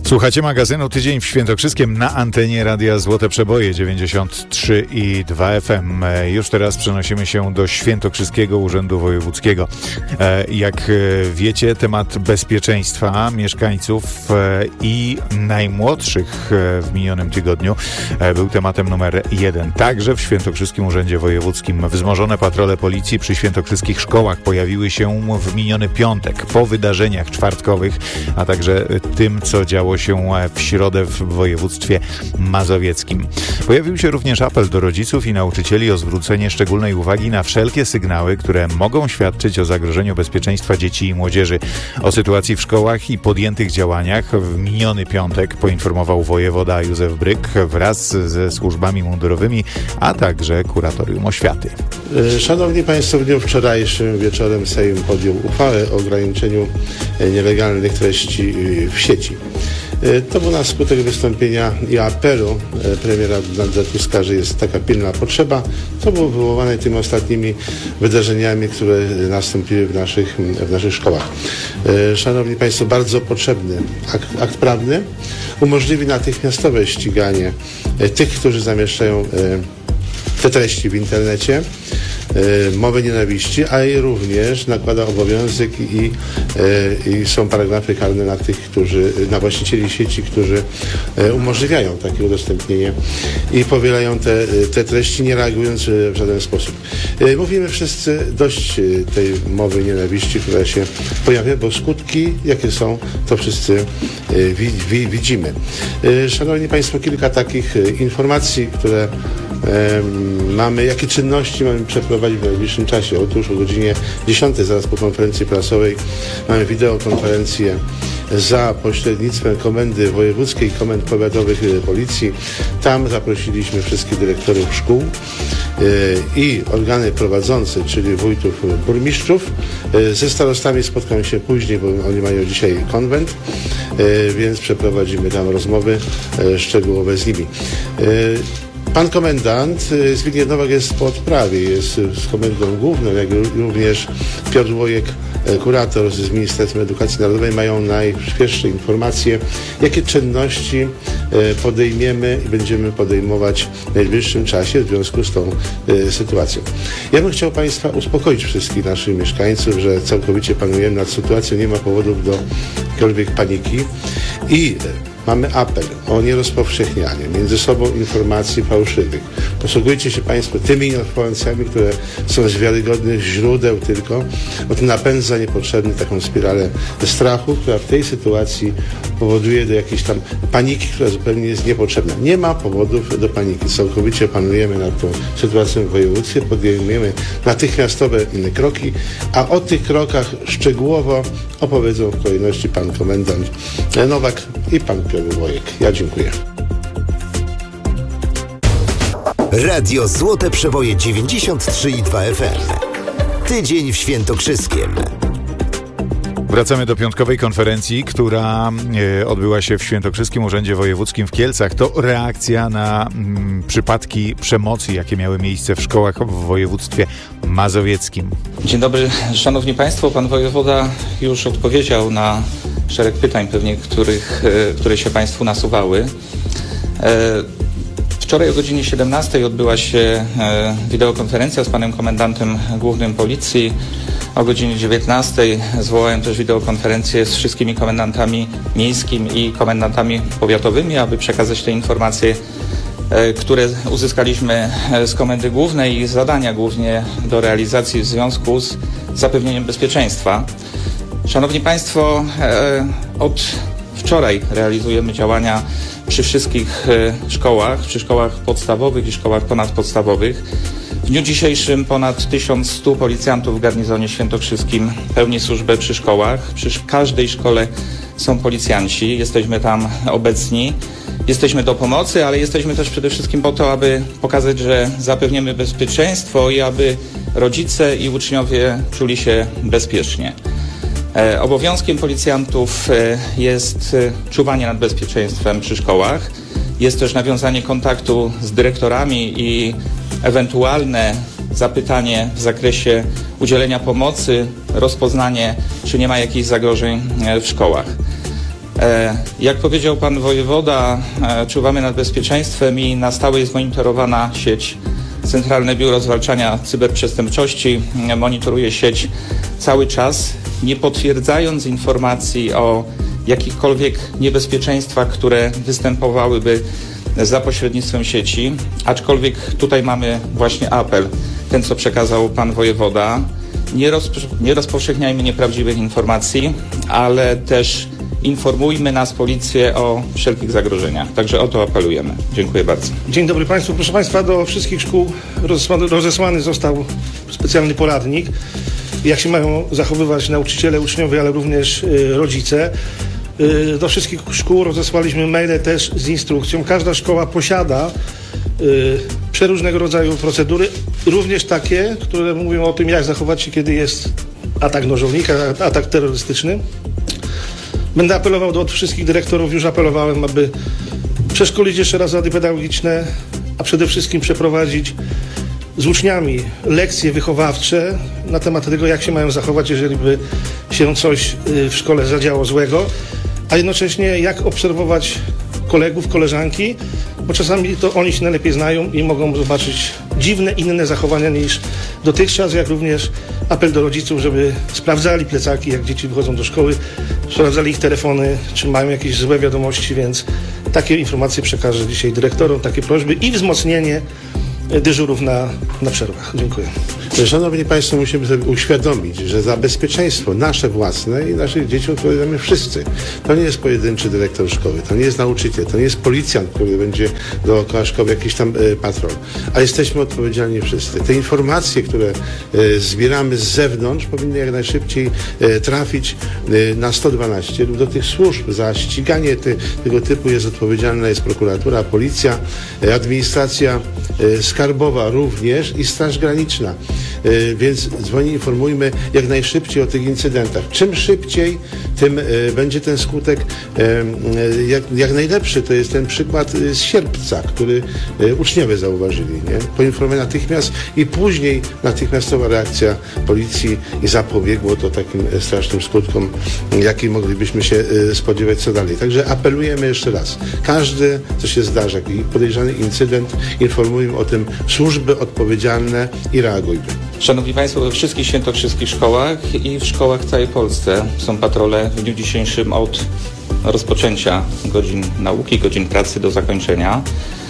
Słuchacie magazynu Tydzień w Świętokrzyskiem na antenie Radia Złote Przeboje dziewięćdziesiąt trzy i dwa F M. Już teraz przenosimy się do Świętokrzyskiego Urzędu Wojewódzkiego. Jak wiecie, temat bezpieczeństwa mieszkańców i najmłodszych w minionym tygodniu był tematem numer jeden. Także w Świętokrzyskim Urzędzie Wojewódzkim wzmożone patrole policji przy świętokrzyskich szkołach pojawiły się w miniony piątek po wydarzeniach czwartkowych, a także tym, co działo się w środę w województwie mazowieckim. Pojawił się również apel do rodziców i nauczycieli o zwrócenie szczególnej uwagi na wszelkie sygnały, które mogą świadczyć o zagrożeniu bezpieczeństwa dzieci i młodzieży. O sytuacji w szkołach i podjętych działaniach w miniony piątek poinformował wojewoda Józef Bryk wraz ze służbami mundurowymi, a także Kuratorium Oświaty. Szanowni Państwo, w dniu wczorajszym wieczorem Sejm podjął uchwałę o ograniczeniu nielegalnych treści w sieci. To był na skutek wystąpienia i apelu premiera Donalda Tuska, że jest taka pilna potrzeba. To było wywołane tymi ostatnimi wydarzeniami, które nastąpiły w naszych, w naszych szkołach. Szanowni Państwo, bardzo potrzebny akt, akt prawny umożliwi natychmiastowe ściganie tych, którzy zamieszczają te treści w internecie, mowy nienawiści, a i również nakłada obowiązek i, i są paragrafy karne na tych, którzy, na właścicieli sieci, którzy umożliwiają takie udostępnienie i powielają te, te treści, nie reagując w żaden sposób. Mówimy wszyscy dość tej mowy nienawiści, która się pojawia, bo skutki, jakie są, to wszyscy wi, wi, widzimy. Szanowni Państwo, kilka takich informacji, które mamy, jakie czynności mamy przeprowadzić w najbliższym czasie. Otóż o godzinie dziesiątej, zaraz po konferencji prasowej, mamy wideokonferencję za pośrednictwem Komendy Wojewódzkiej i Komend Powiatowych Policji. Tam zaprosiliśmy wszystkich dyrektorów szkół i organy prowadzące, czyli wójtów, burmistrzów. Ze starostami spotkam się później, bo oni mają dzisiaj konwent, więc przeprowadzimy tam rozmowy szczegółowe z nimi. Pan komendant Zbigniew Nowak jest po odprawie, jest z komendą główną, jak również Piotr Łojek, kurator z Ministerstwa Edukacji Narodowej, mają najświeższe informacje, jakie czynności podejmiemy i będziemy podejmować w najbliższym czasie w związku z tą sytuacją. Ja bym chciał Państwa uspokoić wszystkich naszych mieszkańców, że całkowicie panujemy nad sytuacją, nie ma powodów do jakiejkolwiek paniki i mamy apel o nierozpowszechnianie między sobą informacji fałszywych. Posługujcie się Państwo tymi informacjami, które są z wiarygodnych źródeł tylko, bo to napędza niepotrzebnie taką spiralę strachu, która w tej sytuacji powoduje do jakiejś tam paniki, która zupełnie jest niepotrzebna. Nie ma powodów do paniki. Całkowicie panujemy nad tą sytuacją w województwie, podejmujemy natychmiastowe kroki, a o tych krokach szczegółowo opowiedzą w kolejności pan komendant Nowak i pan Piotr Łojek. Ja dziękuję. Radio Złote Przeboje dziewięćdziesiąt trzy i dwa F M. Tydzień w Świętokrzyskiem. Wracamy do piątkowej konferencji, która e, odbyła się w Świętokrzyskim Urzędzie Wojewódzkim w Kielcach. To reakcja na m, przypadki przemocy, jakie miały miejsce w szkołach w województwie mazowieckim. Dzień dobry, szanowni państwo. Pan wojewoda już odpowiedział na szereg pytań pewnie, których, e, które się państwu nasuwały. E, Wczoraj o godzinie siedemnastej odbyła się e, wideokonferencja z panem komendantem głównym policji. O godzinie dziewiętnastej zwołałem też wideokonferencję z wszystkimi komendantami miejskimi i komendantami powiatowymi, aby przekazać te informacje, e, które uzyskaliśmy z Komendy Głównej i zadania głównie do realizacji w związku z zapewnieniem bezpieczeństwa. Szanowni państwo, e, od wczoraj realizujemy działania przy wszystkich szkołach, przy szkołach podstawowych i szkołach ponadpodstawowych. W dniu dzisiejszym ponad tysiąc sto policjantów w garnizonie świętokrzyskim pełni służbę przy szkołach. Przy każdej szkole są policjanci, jesteśmy tam obecni. Jesteśmy do pomocy, ale jesteśmy też przede wszystkim po to, aby pokazać, że zapewnimy bezpieczeństwo i aby rodzice i uczniowie czuli się bezpiecznie. Obowiązkiem policjantów jest czuwanie nad bezpieczeństwem przy szkołach. Jest też nawiązanie kontaktu z dyrektorami i ewentualne zapytanie w zakresie udzielenia pomocy, rozpoznanie, czy nie ma jakichś zagrożeń w szkołach. Jak powiedział pan wojewoda, czuwamy nad bezpieczeństwem i na stałe jest monitorowana sieć. Centralne Biuro Zwalczania Cyberprzestępczości monitoruje sieć cały czas, nie potwierdzając informacji o jakichkolwiek niebezpieczeństwach, które występowałyby za pośrednictwem sieci. Aczkolwiek tutaj mamy właśnie apel, ten co przekazał pan wojewoda. Nie, rozpo, nie rozpowszechniajmy nieprawdziwych informacji, ale też informujmy nas, policję, o wszelkich zagrożeniach. Także o to apelujemy. Dziękuję bardzo. Dzień dobry Państwu. Proszę Państwa, do wszystkich szkół rozesłany, rozesłany został specjalny poradnik, jak się mają zachowywać nauczyciele, uczniowie, ale również y, rodzice. Y, do wszystkich szkół rozesłaliśmy maile też z instrukcją. Każda szkoła posiada y, przeróżnego rodzaju procedury, również takie, które mówią o tym, jak zachować się, kiedy jest atak nożownika, atak terrorystyczny. Będę apelował do wszystkich dyrektorów, już apelowałem, aby przeszkolić jeszcze raz rady pedagogiczne, a przede wszystkim przeprowadzić z uczniami lekcje wychowawcze na temat tego, jak się mają zachować, jeżeli by się coś w szkole zadziało złego, a jednocześnie jak obserwować kolegów, koleżanki, bo czasami to oni się najlepiej znają i mogą zobaczyć dziwne, inne zachowania niż dotychczas, jak również apel do rodziców, żeby sprawdzali plecaki, jak dzieci wychodzą do szkoły, sprawdzali ich telefony, czy mają jakieś złe wiadomości, więc takie informacje przekażę dzisiaj dyrektorom, takie prośby i wzmocnienie dyżurów na, na przerwach. Dziękuję. Szanowni Państwo, musimy sobie uświadomić, że za bezpieczeństwo nasze własne i naszych dzieci odpowiadamy wszyscy. To nie jest pojedynczy dyrektor szkoły, to nie jest nauczyciel, to nie jest policjant, który będzie dookoła szkoły jakiś tam y, patrol, a jesteśmy odpowiedzialni wszyscy. Te informacje, które y, zbieramy z zewnątrz, powinny jak najszybciej y, trafić y, na sto dwanaście lub do tych służb. Za ściganie ty, tego typu jest odpowiedzialna jest prokuratura, policja, y, administracja y, skarbowa również i Straż Graniczna. Yy, więc dzwoni, informujmy jak najszybciej o tych incydentach. Czym szybciej, tym yy, będzie ten skutek yy, jak, jak najlepszy. To jest ten przykład yy, z Sierpca, który yy, uczniowie zauważyli. Nie? Poinformowali natychmiast i później natychmiastowa reakcja policji i zapobiegło to takim yy, strasznym skutkom, yy, jakiej moglibyśmy się yy, spodziewać co dalej. Także apelujemy jeszcze raz. Każdy, co się zdarza, jakiś podejrzany incydent, informujmy o tym służby odpowiedzialne i reagujmy. Szanowni Państwo, we wszystkich świętokrzyskich szkołach i w szkołach w całej Polsce są patrole w dniu dzisiejszym od rozpoczęcia godzin nauki, godzin pracy do zakończenia.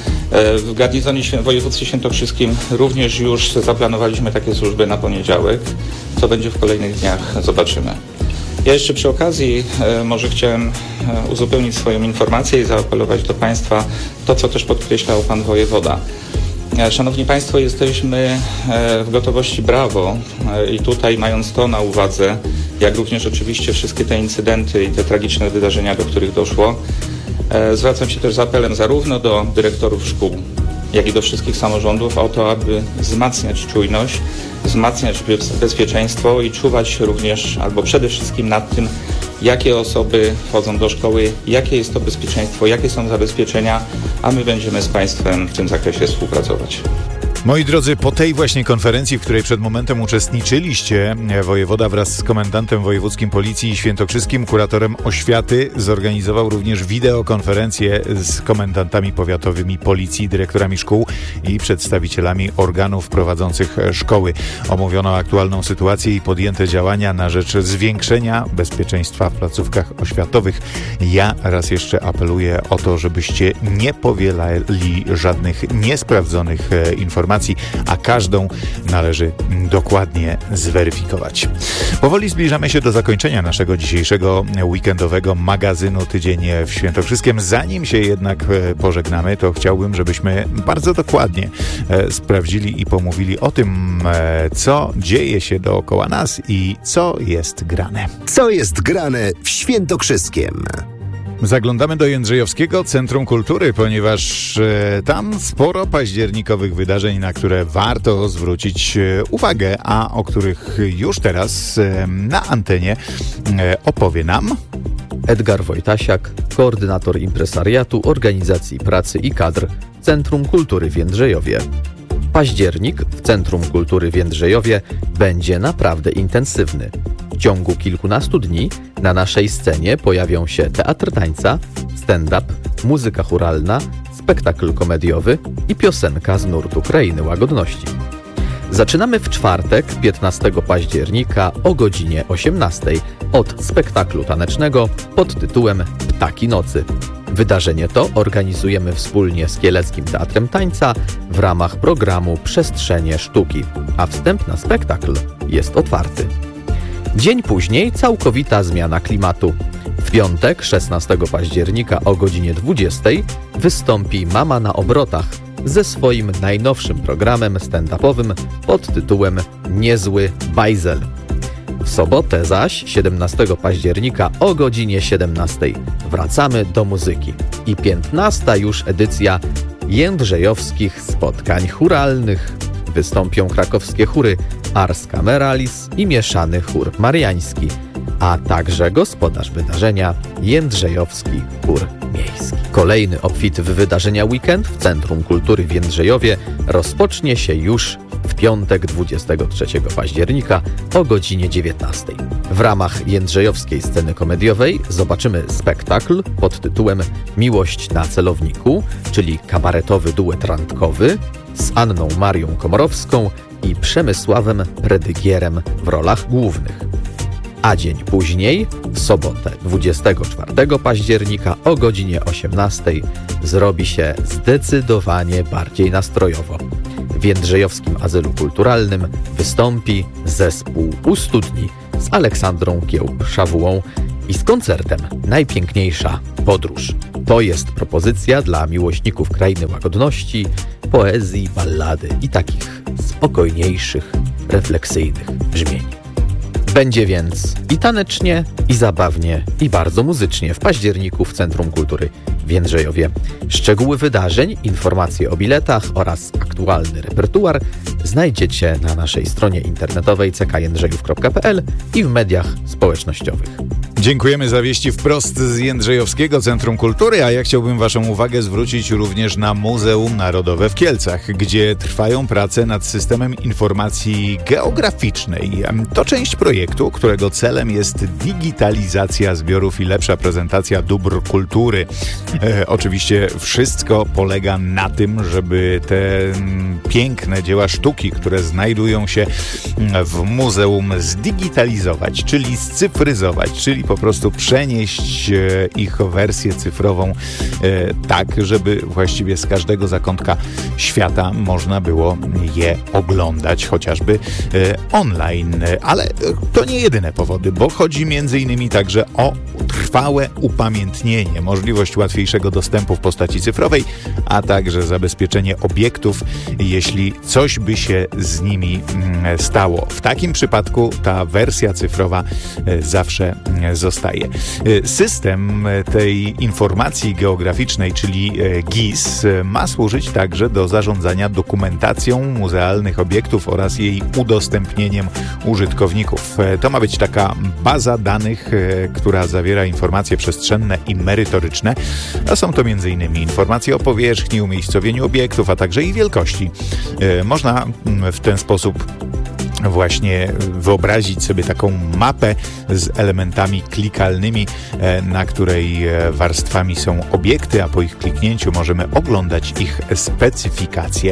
W garnizonie w województwie świętokrzyskim również już zaplanowaliśmy takie służby na poniedziałek. Co będzie w kolejnych dniach, zobaczymy. Ja jeszcze przy okazji e, może chciałem e, uzupełnić swoją informację i zaapelować do Państwa to, co też podkreślał Pan wojewoda. Szanowni Państwo, jesteśmy w gotowości brawo i tutaj mając to na uwadze, jak również oczywiście wszystkie te incydenty i te tragiczne wydarzenia, do których doszło, zwracam się też z apelem zarówno do dyrektorów szkół, jak i do wszystkich samorządów o to, aby wzmacniać czujność, wzmacniać bezpieczeństwo i czuwać również, albo przede wszystkim nad tym, jakie osoby wchodzą do szkoły, jakie jest to bezpieczeństwo, jakie są zabezpieczenia, a my będziemy z Państwem w tym zakresie współpracować. Moi drodzy, po tej właśnie konferencji, w której przed momentem uczestniczyliście, wojewoda wraz z komendantem wojewódzkim Policji Świętokrzyskim, kuratorem oświaty, zorganizował również wideokonferencję z komendantami powiatowymi Policji, dyrektorami szkół i przedstawicielami organów prowadzących szkoły. Omówiono aktualną sytuację i podjęte działania na rzecz zwiększenia bezpieczeństwa w placówkach oświatowych. Ja raz jeszcze apeluję o to, żebyście nie powielali żadnych niesprawdzonych informacji, a każdą należy dokładnie zweryfikować. Powoli zbliżamy się do zakończenia naszego dzisiejszego weekendowego magazynu Tydzień w Świętokrzyskiem. Zanim się jednak pożegnamy, to chciałbym, żebyśmy bardzo dokładnie sprawdzili i pomówili o tym, co dzieje się dookoła nas i co jest grane. Co jest grane w Świętokrzyskiem? Zaglądamy do Jędrzejowskiego Centrum Kultury, ponieważ e, tam sporo październikowych wydarzeń, na które warto zwrócić e, uwagę, a o których już teraz e, na antenie e, opowie nam Edgar Wojtasiak, koordynator impresariatu, organizacji pracy i kadr Centrum Kultury w Jędrzejowie. Październik w Centrum Kultury w Jędrzejowie będzie naprawdę intensywny. W ciągu kilkunastu dni na naszej scenie pojawią się teatr tańca, stand-up, muzyka chóralna, spektakl komediowy i piosenka z nurtu Krainy Łagodności. Zaczynamy w czwartek, piętnastego października o godzinie osiemnastej od spektaklu tanecznego pod tytułem Ptaki Nocy. Wydarzenie to organizujemy wspólnie z Kieleckim Teatrem Tańca w ramach programu Przestrzenie Sztuki, a wstęp na spektakl jest otwarty. Dzień później całkowita zmiana klimatu. W piątek, szesnastego października o godzinie dwudziestej wystąpi Mama na obrotach ze swoim najnowszym programem stand-upowym pod tytułem Niezły bajzel. W sobotę zaś, siedemnastego października o godzinie siedemnastej wracamy do muzyki i piętnasta już edycja jędrzejowskich spotkań chóralnych. Wystąpią krakowskie chóry Ars Cameralis i mieszany chór mariański, a także gospodarz wydarzenia Jędrzejowski Chór Miejski. Kolejny obfity w wydarzenia weekend w Centrum Kultury w Jędrzejowie rozpocznie się już w piątek dwudziestego trzeciego października o godzinie dziewiętnastej. W ramach jędrzejowskiej sceny komediowej zobaczymy spektakl pod tytułem Miłość na celowniku, czyli kabaretowy duet randkowy z Anną Marią Komorowską i Przemysławem Predygierem w rolach głównych. A dzień później, w sobotę dwudziestego czwartego października o godzinie osiemnastej zrobi się zdecydowanie bardziej nastrojowo. W Jędrzejowskim Azylu Kulturalnym wystąpi zespół U Studni z Aleksandrą Kiełb-Szawułą i z koncertem Najpiękniejsza podróż. To jest propozycja dla miłośników Krainy Łagodności, poezji, ballady i takich spokojniejszych, refleksyjnych brzmień. Będzie więc i tanecznie, i zabawnie, i bardzo muzycznie w październiku w Centrum Kultury w Jędrzejowie. Szczegóły wydarzeń, informacje o biletach oraz aktualny repertuar znajdziecie na naszej stronie internetowej c k jędrzejów kropka p l i w mediach społecznościowych. Dziękujemy za wieści wprost z Jędrzejowskiego Centrum Kultury, a ja chciałbym Waszą uwagę zwrócić również na Muzeum Narodowe w Kielcach, gdzie trwają prace nad systemem informacji geograficznej. To część projektu, którego celem jest digitalizacja zbiorów i lepsza prezentacja dóbr kultury. E, oczywiście wszystko polega na tym, żeby te m, piękne dzieła sztuki, które znajdują się w muzeum, zdigitalizować, czyli scyfryzować, czyli po prostu przenieść e, ich wersję cyfrową e, tak, żeby właściwie z każdego zakątka świata można było je oglądać, chociażby e, online. Ale to nie jedyne powody, bo chodzi między innymi także o trwałe upamiętnienie, możliwość łatwiejszego dostępu w postaci cyfrowej, a także zabezpieczenie obiektów, jeśli coś by się z nimi stało. W takim przypadku ta wersja cyfrowa zawsze zostaje. System tej informacji geograficznej, czyli G I S, ma służyć także do zarządzania dokumentacją muzealnych obiektów oraz jej udostępnieniem użytkowników. To ma być taka baza danych, która zawiera informacje przestrzenne i merytoryczne, a są to między innymi informacje o powierzchni, umiejscowieniu obiektów, a także ich wielkości. Można w ten sposób właśnie wyobrazić sobie taką mapę z elementami klikalnymi, na której warstwami są obiekty, a po ich kliknięciu możemy oglądać ich specyfikacje.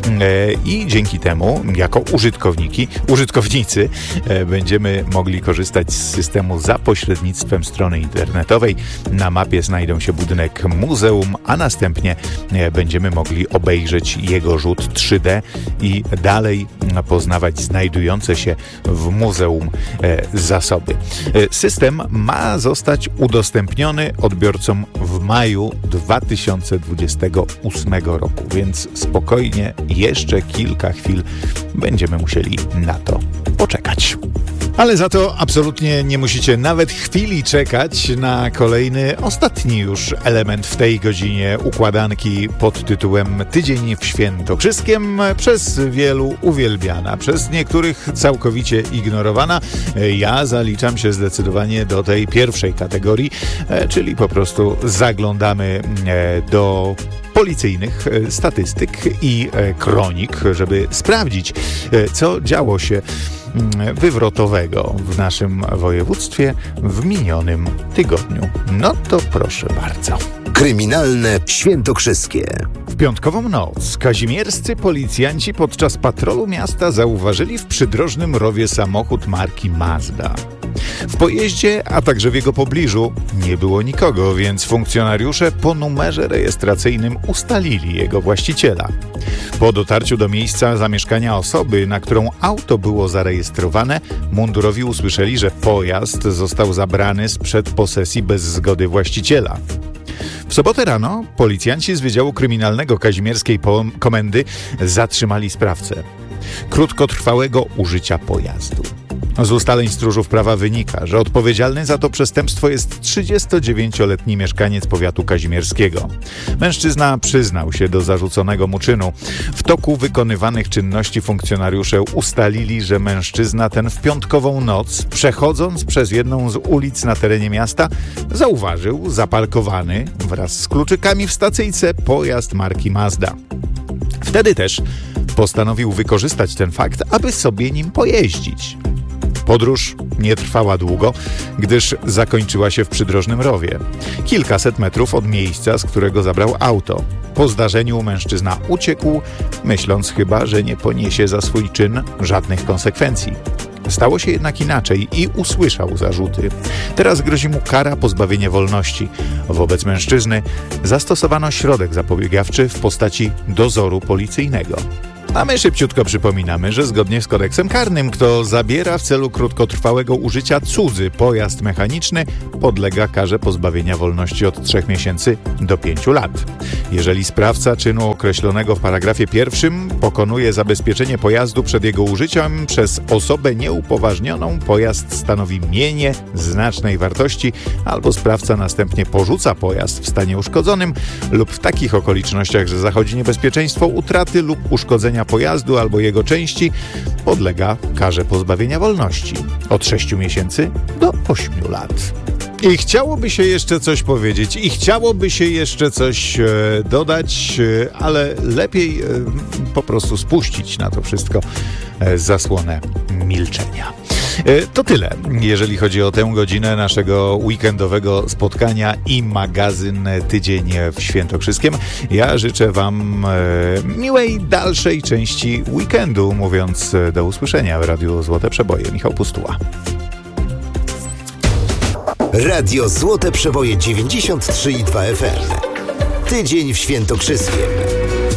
I dzięki temu, jako użytkowniki, użytkownicy, będziemy mogli korzystać z systemu za pośrednictwem strony internetowej. Na mapie znajdą się budynek muzeum, a następnie będziemy mogli obejrzeć jego rzut trzy D i dalej poznawać znajdujące się w muzeum e, zasoby. E, system ma zostać udostępniony odbiorcom w maju dwa tysiące dwudziestego ósmego roku, więc spokojnie jeszcze kilka chwil będziemy musieli na to poczekać. Ale za to absolutnie nie musicie nawet chwili czekać na kolejny, ostatni już element w tej godzinie układanki pod tytułem Tydzień w Świętokrzyskiem, przez wielu uwielbiana, przez niektórych całkowicie ignorowana. Ja zaliczam się zdecydowanie do tej pierwszej kategorii, czyli po prostu zaglądamy do policyjnych statystyk i kronik, żeby sprawdzić, co działo się wywrotowego w naszym województwie w minionym tygodniu. No to proszę bardzo. Kryminalne świętokrzyskie. W piątkową noc kazimierscy policjanci podczas patrolu miasta zauważyli w przydrożnym rowie samochód marki Mazda. W pojeździe, a także w jego pobliżu nie było nikogo, więc funkcjonariusze po numerze rejestracyjnym ustalili jego właściciela. Po dotarciu do miejsca zamieszkania osoby, na którą auto było zarejestrowane, mundurowi usłyszeli, że pojazd został zabrany sprzed posesji bez zgody właściciela. W sobotę rano policjanci z Wydziału Kryminalnego Kazimierskiej Komendy zatrzymali sprawcę krótkotrwałego użycia pojazdu. Z ustaleń stróżów prawa wynika, że odpowiedzialny za to przestępstwo jest trzydziestodziewięcioletni mieszkaniec powiatu kazimierskiego. Mężczyzna przyznał się do zarzuconego mu czynu. W toku wykonywanych czynności funkcjonariusze ustalili, że mężczyzna ten w piątkową noc, przechodząc przez jedną z ulic na terenie miasta, zauważył zaparkowany wraz z kluczykami w stacyjce pojazd marki Mazda. Wtedy też postanowił wykorzystać ten fakt, aby sobie nim pojeździć. Podróż nie trwała długo, gdyż zakończyła się w przydrożnym rowie. Kilkaset metrów od miejsca, z którego zabrał auto. Po zdarzeniu mężczyzna uciekł, myśląc chyba, że nie poniesie za swój czyn żadnych konsekwencji. Stało się jednak inaczej i usłyszał zarzuty. Teraz grozi mu kara pozbawienia wolności. Wobec mężczyzny zastosowano środek zapobiegawczy w postaci dozoru policyjnego. A my szybciutko przypominamy, że zgodnie z kodeksem karnym, kto zabiera w celu krótkotrwałego użycia cudzy pojazd mechaniczny, podlega karze pozbawienia wolności od trzech miesięcy do pięciu lat. Jeżeli sprawca czynu określonego w paragrafie pierwszym pokonuje zabezpieczenie pojazdu przed jego użyciem przez osobę nieupoważnioną, pojazd stanowi mienie znacznej wartości, albo sprawca następnie porzuca pojazd w stanie uszkodzonym lub w takich okolicznościach, że zachodzi niebezpieczeństwo utraty lub uszkodzenia pojazdu albo jego części, podlega karze pozbawienia wolności od sześciu miesięcy do ośmiu lat. I chciałoby się jeszcze coś powiedzieć, i chciałoby się jeszcze coś e, dodać, e, ale lepiej e, po prostu spuścić na to wszystko e, zasłonę milczenia. E, to tyle, jeżeli chodzi o tę godzinę naszego weekendowego spotkania i magazyn Tydzień w Świętokrzyskiem. Ja życzę Wam e, miłej dalszej części weekendu, mówiąc e, do usłyszenia w Radiu Złote Przeboje. Michał Pustuła. Radio Złote Przeboje dziewięćdziesiąt trzy i dwa F M. Tydzień w Świętokrzyskiem.